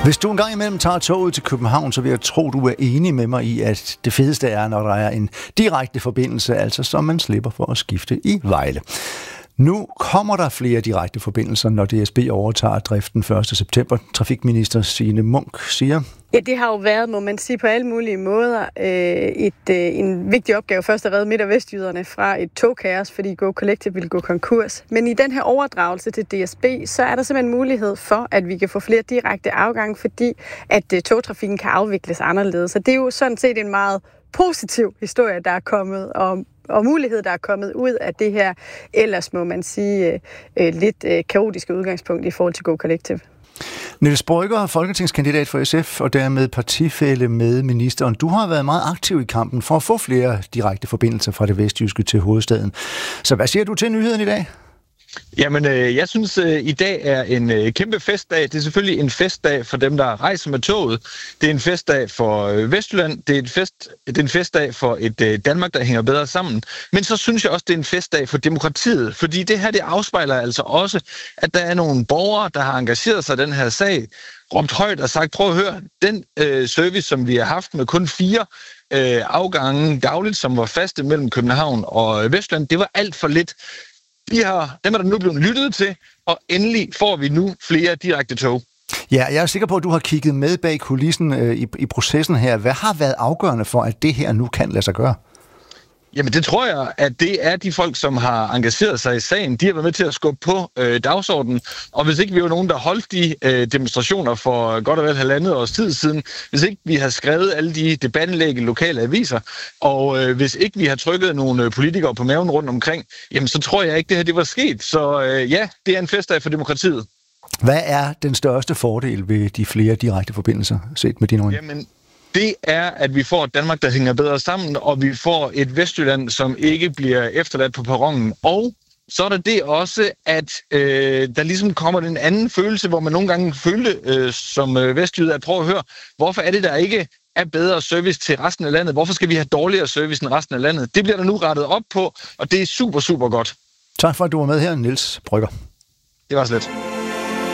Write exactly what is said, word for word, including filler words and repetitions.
Hvis du engang imellem tager toget til København, så vil jeg tro, du er enig med mig i, at det fedeste er, når der er en direkte forbindelse, altså så man slipper for at skifte i Vejle. Nu kommer der flere direkte forbindelser, når D S B overtager driften første september. Trafikminister Signe Munk siger... Ja, det har jo været, må man sige, på alle mulige måder øh, et, øh, en vigtig opgave først at redde midt- og vestjyderne fra et togkaos, fordi Go Collective ville gå konkurs. Men i den her overdragelse til D S B, så er der simpelthen mulighed for, at vi kan få flere direkte afgange, fordi at øh, togtrafikken kan afvikles anderledes. Så det er jo sådan set en meget positiv historie, der er kommet, og, og mulighed, der er kommet ud af det her, ellers må man sige, øh, lidt øh, kaotiske udgangspunkt i forhold til Go Collective. Niels Brøgger, folketingskandidat for S F og dermed partifælle med ministeren. Du har været meget aktiv i kampen for at få flere direkte forbindelser fra det vestjyske til hovedstaden. Så hvad siger du til nyheden i dag? Jamen, øh, jeg synes, øh, i dag er en øh, kæmpe festdag. Det er selvfølgelig en festdag for dem, der rejser med toget. Det er en festdag for øh, Vestjylland. Det er, et fest, det er en festdag for et øh, Danmark, der hænger bedre sammen. Men så synes jeg også, det er en festdag for demokratiet. Fordi det her, det afspejler altså også, at der er nogle borgere, der har engageret sig i den her sag, råbt højt og sagt, prøv at høre, den øh, service, som vi har haft med kun fire øh, afgange dagligt, som var faste mellem København og Vestjylland, det var alt for lidt. De har, dem er der nu blevet lyttet til, og endelig får vi nu flere direkte tog. Ja, jeg er sikker på, at du har kigget med bag kulissen øh, i, i processen her. Hvad har været afgørende for, at det her nu kan lade sig gøre? Jamen det tror jeg, at det er de folk, som har engageret sig i sagen. De har været med til at skubbe på øh, dagsordenen. Og hvis ikke vi var nogen, der holdt de øh, demonstrationer for godt og vel halvandet års tid siden, hvis ikke vi har skrevet alle de debatindlæg i lokale aviser, og øh, hvis ikke vi har trykket nogle politikere på maven rundt omkring, jamen så tror jeg ikke, det her det var sket. Så øh, ja, det er en festdag for demokratiet. Hvad er den største fordel ved de flere direkte forbindelser, set med dine øjne? Jamen, det er, at vi får et Danmark, der hænger bedre sammen, og vi får et Vestjylland, som ikke bliver efterladt på perronen. Og så er der det også, at øh, der ligesom kommer en anden følelse, hvor man nogle gange følte øh, som øh, vestjyde, at prøve at høre, hvorfor er det, der ikke er bedre service til resten af landet? Hvorfor skal vi have dårligere service end resten af landet? Det bliver der nu rettet op på, og det er super, super godt. Tak for, at du var med her, Niels Brøgger. Det var slet.